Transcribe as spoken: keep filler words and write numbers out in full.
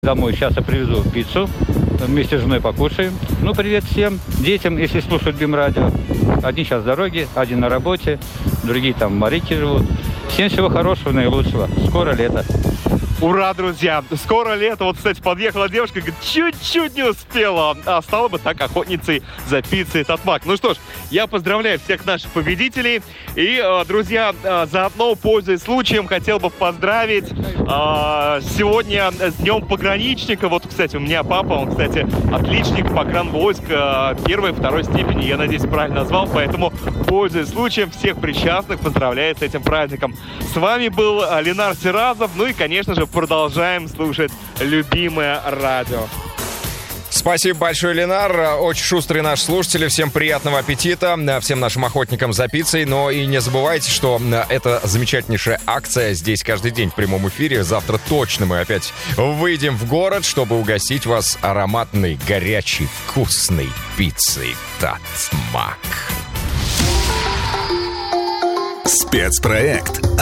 Домой сейчас я привезу пиццу, вместе с женой покушаем. Ну, привет всем детям, если слушают Бим-радио. Одни сейчас в дороге, один на работе, другие там в Марике живут. Всем всего хорошего, наилучшего. Скоро лето. Ура, друзья! Скоро лето. Вот, кстати, подъехала девушка, говорит, чуть-чуть не успела, а стала бы так охотницей за пиццей Татмак. Ну что ж, я поздравляю всех наших победителей. И, друзья, заодно, пользуясь случаем, хотел бы поздравить сегодня с Днем пограничника. Вот, кстати, у меня папа, он, кстати, отличник погранвойск первой, второй степени. Я надеюсь, правильно назвал. Поэтому, пользуясь случаем, всех причастных поздравляю с этим праздником. С вами был Ленар Сиразов. Ну и, конечно же, продолжаем слушать любимое радио. Спасибо большое, Ленар. Очень шустрые наши слушатели. Всем приятного аппетита. Всем нашим охотникам за пиццей. Но и не забывайте, что это замечательнейшая акция здесь каждый день в прямом эфире. Завтра точно мы опять выйдем в город, чтобы угостить вас ароматной, горячей, вкусной пиццей Татмак. Спецпроект